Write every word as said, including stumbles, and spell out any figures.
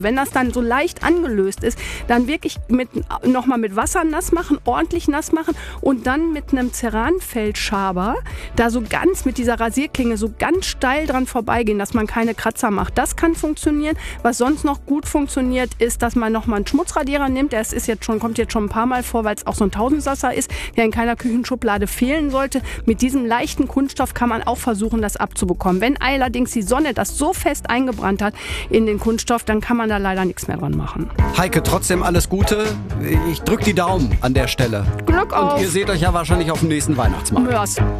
Wenn das dann so leicht angelöst ist, dann wirklich mit, nochmal mit Wasser nass machen, ordentlich nass machen und dann mit einem Ceranfeldschaber da so ganz mit dieser Rasierklinge so ganz steil dran vorbeigehen, dass man keine Kratzer macht. Das kann funktionieren. Was sonst noch gut funktioniert, ist, dass man nochmal einen Schmutzradierer nimmt. Der ist jetzt schon, kommt jetzt schon ein paar Mal vor, weil es auch so ein Tausendsasser ist, der in keiner Küchenschublade fehlen sollte. Mit diesem leichten Kunststoff kann man auch versuchen, das abzubekommen. Wenn allerdings die Sonne das so fest eingebrannt hat in den Kunststoff, dann kann man da leider nichts mehr dran machen. Heike, trotzdem alles Gute. Ich drück die Daumen an der Stelle. Glück auf! Und ihr seht euch ja wahrscheinlich auf dem nächsten Weihnachtsmarkt. Mörs.